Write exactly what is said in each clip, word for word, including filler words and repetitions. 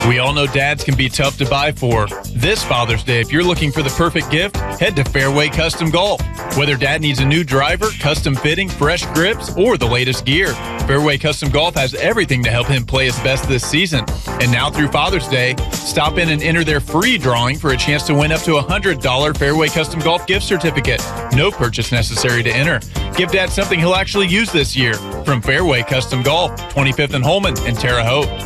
We all know dads can be tough to buy for. This Father's Day, if you're looking for the perfect gift, head to Fairway Custom Golf. Whether dad needs a new driver, custom fitting, fresh grips, or the latest gear, Fairway Custom Golf has everything to help him play his best this season. And now through Father's Day, stop in and enter their free drawing for a chance to win up to a one hundred dollars Fairway Custom Golf gift certificate. No purchase necessary to enter. Give dad something he'll actually use this year. From Fairway Custom Golf, twenty-fifth and Holman and Terre Haute.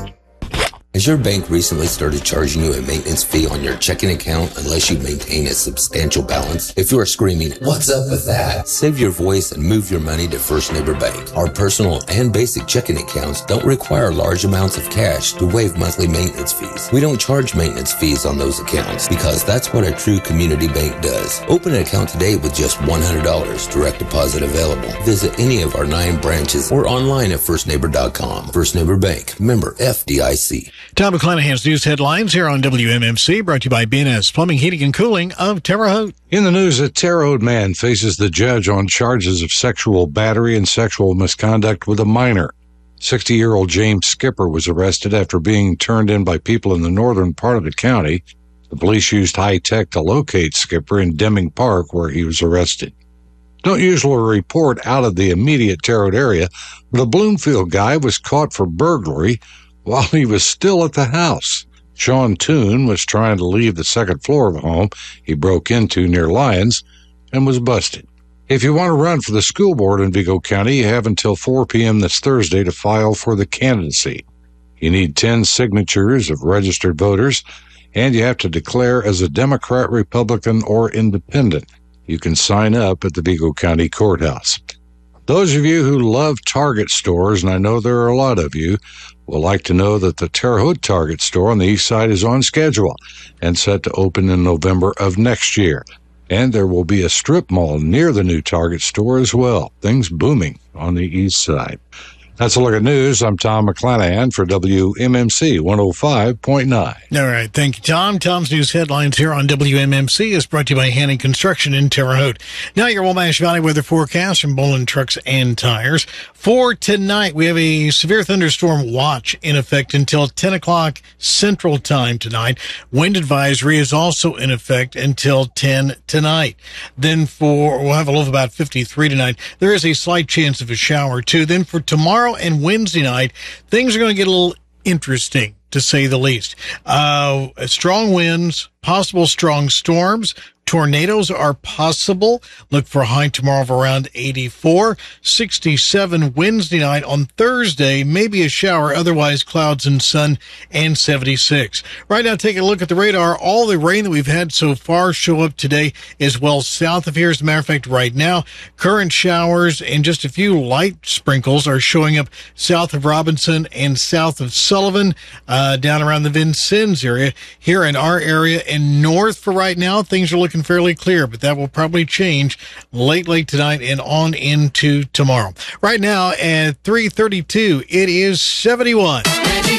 Has your bank recently started charging you a maintenance fee on your checking account unless you maintain a substantial balance? If you are screaming, "What's up with that?" save your voice and move your money to First Neighbor Bank. Our personal and basic checking accounts don't require large amounts of cash to waive monthly maintenance fees. We don't charge maintenance fees on those accounts because that's what a true community bank does. Open an account today with just one hundred dollars, direct deposit available. Visit any of our nine branches or online at first neighbor dot com. First Neighbor Bank, member F D I C. Tom McClanahan's news headlines here on W M M C, brought to you by B N S Plumbing, Heating, and Cooling of Terre Haute. In the news, a Terre Haute man faces the judge on charges of sexual battery and sexual misconduct with a minor. sixty-year-old James Skipper was arrested after being turned in by people in the northern part of the county. The police used high-tech to locate Skipper in Deming Park, where he was arrested. Don't usually report out of the immediate Terre Haute area, but a Bloomfield guy was caught for burglary while he was still at the house. Sean Toon was trying to leave the second floor of a home he broke into near Lyons and was busted. If you want to run for the school board in Vigo County, you have until four p.m. this Thursday to file for the candidacy. You need ten signatures of registered voters, and you have to declare as a Democrat, Republican, or Independent. You can sign up at the Vigo County Courthouse. Those of you who love Target stores, and I know there are a lot of you, will like to know that the Terre Haute Target store on the east side is on schedule and set to open in November of next year. And there will be a strip mall near the new Target store as well. Things booming on the east side. That's a look at news. I'm Tom McClanahan for W M M C one oh five point nine. All right. Thank you, Tom. Tom's news headlines here on W M M C is brought to you by Hanning Construction in Terre Haute. Now your Wabash Valley weather forecast from Bolin Trucks and Tires. For tonight, we have a severe thunderstorm watch in effect until ten o'clock Central Time tonight. Wind advisory is also in effect until ten tonight. Then for, we'll have a low of about fifty-three tonight. There is a slight chance of a shower too. Then for tomorrow and Wednesday night, things are going to get a little interesting, to say the least. Uh, strong winds, possible strong storms, tornadoes are possible. Look for a high tomorrow of around eighty-four, sixty-seven Wednesday night. On Thursday, maybe a shower, otherwise clouds and sun, and seventy-six. Right now, take a look at the radar. All the rain that we've had so far show up today is well south of here. As a matter of fact, right now, current showers and just a few light sprinkles are showing up south of Robinson and south of Sullivan, uh, down around the Vincennes area. Here in our area and north for right now, things are looking fairly clear, but that will probably change late, late tonight and on into tomorrow. Right now at three thirty-two, it is seventy-one.